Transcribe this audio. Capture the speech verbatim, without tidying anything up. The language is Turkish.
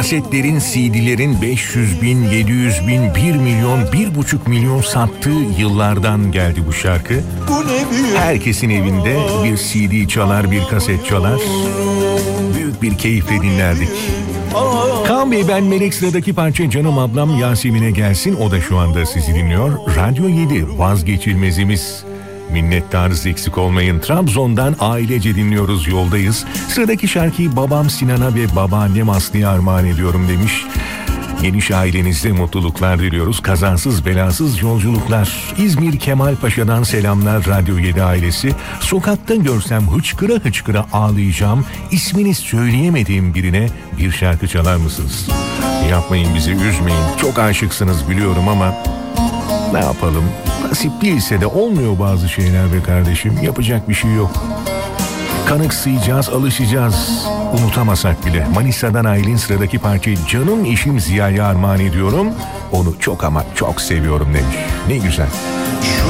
Kasetlerin, C D'lerin beş yüz bin, yedi yüz bin, bir milyon, bir buçuk milyon sattığı yıllardan geldi bu şarkı. Herkesin evinde bir C D çalar, bir kaset çalar. Büyük bir keyifle dinlerdik. Kaan Bey, ben Melek, sıradaki parça Canım Ablam Yasemin'e gelsin. O da şu anda sizi dinliyor. Radyo yedi vazgeçilmezimiz. Minnettarız, eksik olmayın. Trabzon'dan ailece dinliyoruz, yoldayız. Sıradaki şarkıyı babam Sinan'a ve babaannem Aslı'ya armağan ediyorum demiş. Geniş ailenizde mutluluklar diliyoruz. Kazasız belasız yolculuklar. İzmir Kemalpaşa'dan selamlar Radyo yedi ailesi. Sokakta görsem hıçkıra hıçkıra ağlayacağım. İsmini söyleyemediğim birine bir şarkı çalar mısınız? Yapmayın, bizi üzmeyin. Çok aşıksınız biliyorum ama ne yapalım? Nasip değilse de olmuyor bazı şeyler be kardeşim. Yapacak bir şey yok. Kanıksayacağız, alışacağız. Unutamasak bile. Manisa'dan Aylin sıradaki parçayı canım eşim Ziya'ya armağan ediyorum. Onu çok ama çok seviyorum demiş. Ne güzel.